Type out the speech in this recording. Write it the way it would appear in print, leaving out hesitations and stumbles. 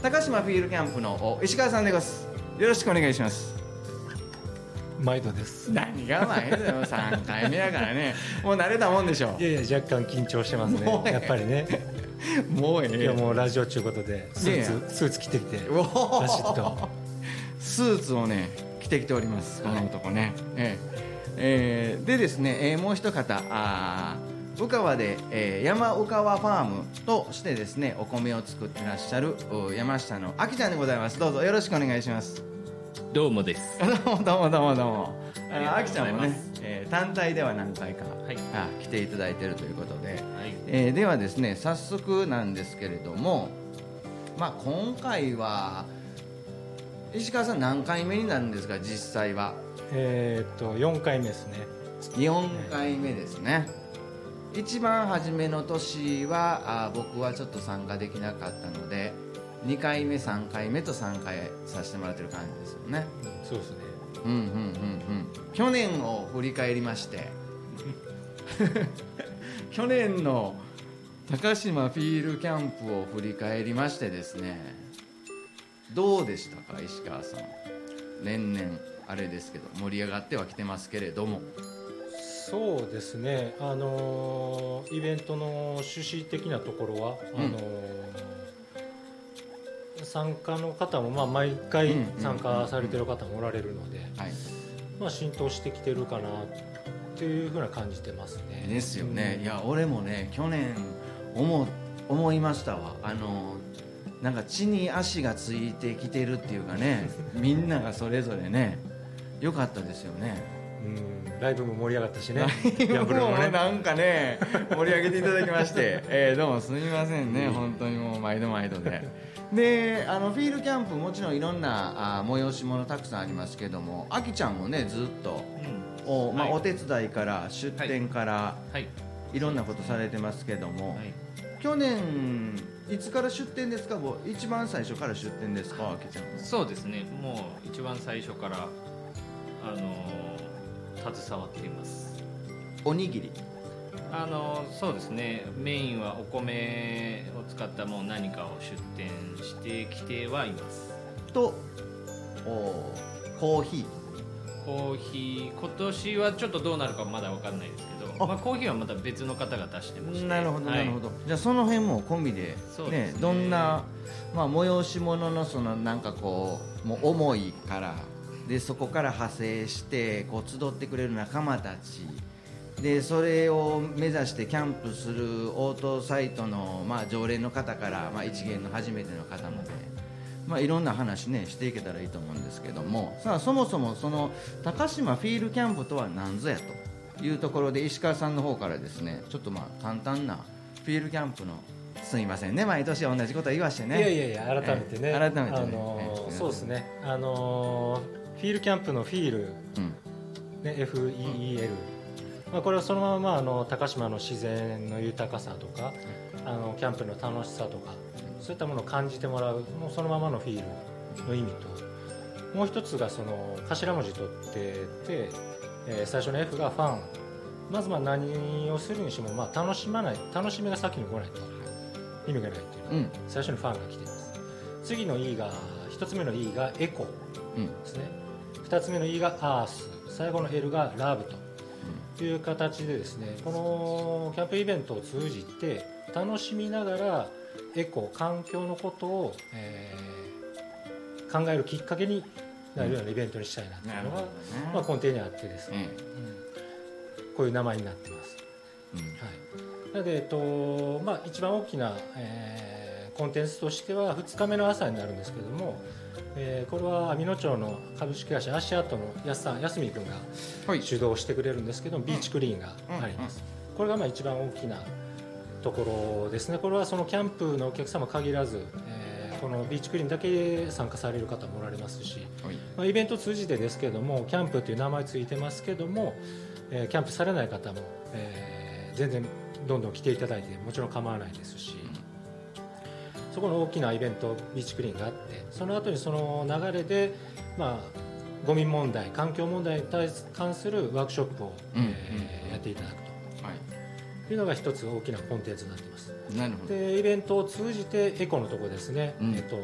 高島フィールキャンプの石川さんでございます。よろしくお願いします。 毎度です。 何が毎度よ、3回目やからね。もう慣れたもんでしょ。 いやいや、若干緊張してますね、やっぱりね。 もうええ。 今日もラジオということでスーツ着てきてバシッとスーツをね着てきております、この男ね。でですね、もう一方、宇川で、山宇川ファームとしてですねお米を作ってらっしゃる山下のあきちゃんでございます。どうぞよろしくお願いします。 どうもです。 どうもあきちゃんもね、単体では何回か、来ていただいているということで、ではですね早速なんですけれども、今回は石川さん何回目になるんですか、実際は。 4回目ですね。 4回目ですね。一番初めの年は僕はちょっと参加できなかったので2回目3回目と3回させてもらってる感じですよね。 そうですね。 去年を振り返りまして去年の高島フィールキャンプを振り返りましてですね、どうでしたか石川さん。年々あれですけど盛り上がってはきてますけれども。 そうですね、イベントの趣旨的なところは、参加の方も毎回参加されてる方もおられるので、浸透してきてるかなっていうふうな感じてますね。 ですよね。いや俺もね去年思いましたわ。なんか地に足がついてきてるっていうかねみんながそれぞれね良かったですよね。 ライブも盛り上がったしね。 ギャンブルもねなんかね盛り上げていただきまして、どうもすみませんね、本当にもう毎度毎度で。でフィールキャンプもちろんいろんな催し物たくさんありますけども、あきちゃんもねずっと、お手伝いから出店から、いろんなことされてますけども、去年いつから出店ですか。一番最初から出店ですか、あきちゃんも。 そうですね、もう一番最初から携わっています。 おにぎりそうですね、メインはお米を使ったもう何かを出店してきてはいますと、コーヒー今年はちょっとどうなるかまだ分かんないですけど、コーヒーはまた別の方が出してまして。 なるほどなるほど、じゃあその辺も込みで、ね、どんな、催し物のそのなんかこうもう思いからで、そこから派生してこう集ってくれる仲間たちで、それを目指してキャンプするオートサイトの、常連の方から、一元の初めての方まで、いろんな話ねしていけたらいいと思うんですけども、さあそもそもその高島フィールキャンプとは何ぞやというところで、石川さんの方からですねちょっと簡単なフィールキャンプの、すみませんね毎年同じこと言わしてね。 いや改めてね、そうですね、フィールキャンプのフィール、FEEL、これはそのまま高島の自然の豊かさとか、キャンプの楽しさとか、そういったものを感じてもらう、もうそのままのフィールの意味と、もう一つがその頭文字取ってて、最初の F がファン。まず何をするにしても、楽しみが先に来ないと意味がないっていうのが、最初にファンが来ています。次の E が、一つ目の E がエコですね、二つ目の E がアース、最後の L がラブという形でですね、このキャンプイベントを通じて楽しみながらエコ、環境のことを、考えるきっかけになるようなイベントにしたいなというのが、根底にあってですね、こういう名前になってます。なので、一番大きな、コンテンツとしては2日目の朝になるんですけども、これは網野町の株式会社アシアートの安見君が主導してくれるんですけども、ビーチクリーンがあります。これが一番大きなところですね。これはそのキャンプのお客様限らず、このビーチクリーンだけ参加される方もおられますし、イベントを通じてですけども、キャンプという名前ついてますけども、キャンプされない方も、全然どんどん来ていただいてもちろん構わないですし、そこの大きなイベントビーチクリーンがあって、その後にその流れで、ゴミ問題、環境問題に関するワークショップを、やっていただくというのが一つ大きなコンテンツになっています。 なるほど。 でイベントを通じてエコのところですね、